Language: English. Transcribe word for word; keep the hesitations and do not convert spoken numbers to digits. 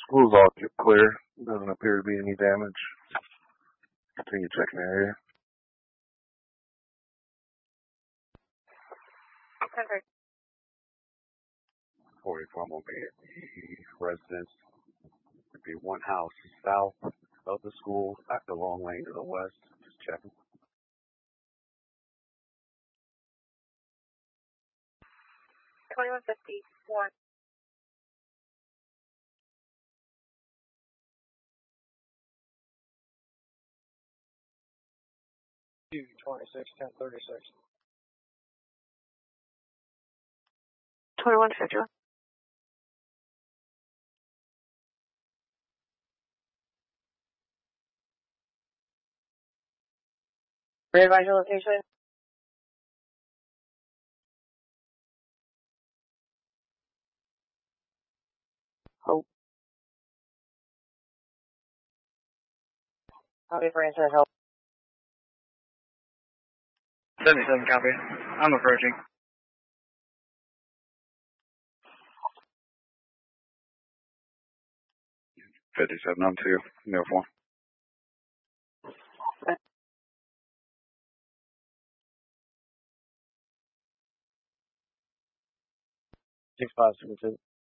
School's all clear. Doesn't appear to be any damage. Continue checking the area. Okay. forty-four will be the residence. It'd be one house south of the school, at the long lane to the west. Just checking. twenty-one fifty-one. two twenty-six, ten thirty-six. twenty-one fifty-one. Readvise your location. Hope. Copy for answer help. seventy-seven copy. I'm approaching. fifty-seven on two, uniform. six five seven two.